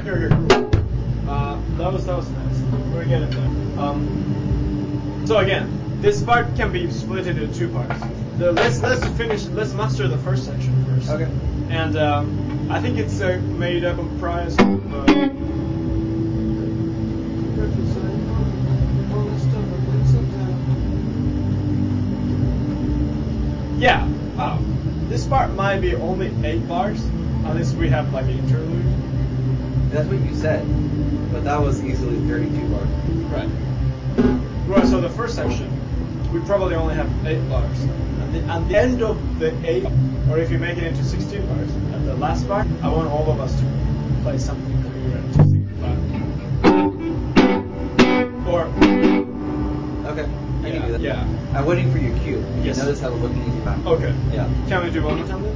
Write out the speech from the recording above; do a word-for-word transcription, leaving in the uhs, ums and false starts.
here, here, cool. Uh, that was that was nice. We're getting there. Um, so again, this part can be split into two parts. The, let's let's finish. Let's master the first section first. Okay. And um, I think it's uh, made up of prior. Uh, Yeah, uh, this part might be only eight bars, unless we have like an interlude. That's what you said, but that was easily thirty-two bars. Right. Right, so the first section, we probably only have eight bars. And the, at the end of the eight, or if you make it into sixteen bars, at the last bar, I want all of us to play something coherent to signify. Or... Okay. I Yeah, can do that. yeah. I'm waiting for your cue. Yes. Notice how we're looking at your back. Okay. Yeah. Can we do one more time?